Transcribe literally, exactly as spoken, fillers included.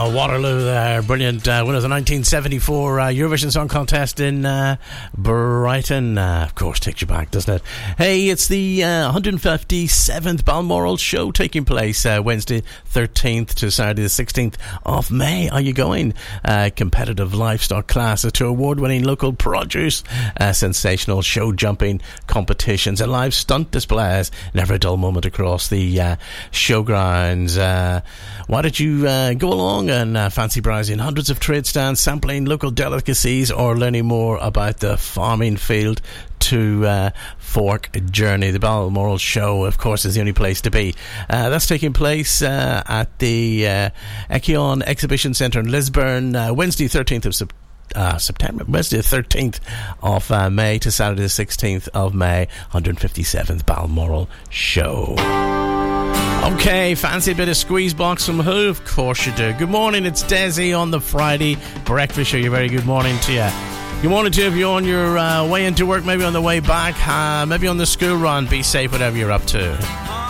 Uh, Waterloo there, brilliant uh, winner of the nineteen seventy-four uh, Eurovision Song Contest in uh, Brighton. Uh, of course, takes you back, doesn't it? Hey, it's the uh, one hundred fifty-seventh Balmoral show taking place uh, Wednesday thirteenth to Saturday the sixteenth of May. Are you going? Uh, competitive livestock classes to award-winning local produce, uh, sensational show jumping competitions and live stunt displays. Never a dull moment across the uh, showgrounds. Uh, why did you uh, go along and uh, fancy browsing hundreds of trade stands, sampling local delicacies, or learning more about the farming field to uh, fork journey? The Balmoral show, of course, is the only place to be. Uh, that's taking place uh, at the uh, Echion Exhibition Centre in Lisburn, uh, Wednesday thirteenth of September. Uh, September, Wednesday the thirteenth of uh, May to Saturday the sixteenth of May, one hundred fifty-seventh Balmoral show. Okay, fancy a bit of squeeze box from who? Of course you do. Good morning, it's Desi on the Friday breakfast show. You're very good morning to you. Good morning to you if you're on your uh, way into work, maybe on the way back, uh, maybe on the school run. Be safe, whatever you're up to.